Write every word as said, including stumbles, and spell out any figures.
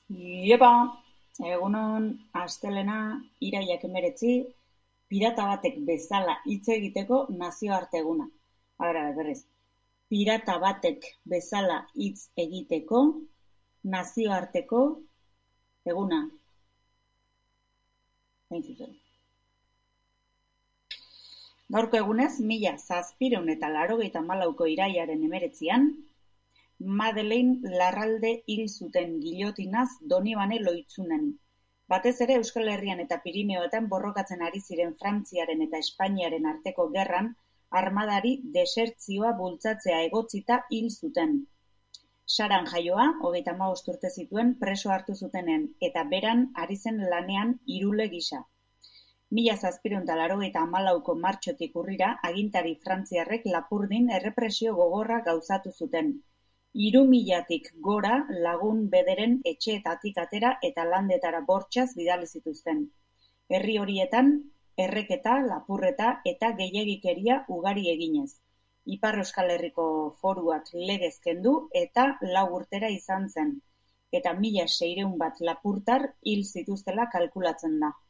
Iepa, egunon, astelena, iraiak emeretzi, pirata batek bezala hitz egiteko nazioarte eguna. Agara, berriz. Pirata batek bezala hitz egiteko nazioarteko eguna. Hain zuzen. Gaurko egunez, mila zazpireun eta laurogeita hamalauko iraiaren emeretzian, Madeleine Larralde hil zuten gilotinaz Donibane Loitzunen. Batez ere Euskal Herrian eta Pirineoetan borrokatzen ari ziren Frantziaren eta Espainiaren arteko gerran armadari desertzioa bultzatzea egotzita hil zuten. Saran jaioa, hogeita hamabost urte zituen preso hartu zutenen eta beran ari zen lanean irule gisa. Mila zazpireun eta laurogeita hamalauko martxotik urrira agintari frantziarrek Lapurdin errepresio gogorra gauzatu zuten. Hiru milatik gora lagun bederen etxeetatik atera eta landetara bortxaz bidali zituzten. Herri horietan erreketa, lapurreta eta gehiegikeria ugari eginez. Ipar Euskal Herriko foruak legez kendu eta lau urtera izan zen, eta mila seiehun bat lapurtar hil zituztela kalkulatzen da.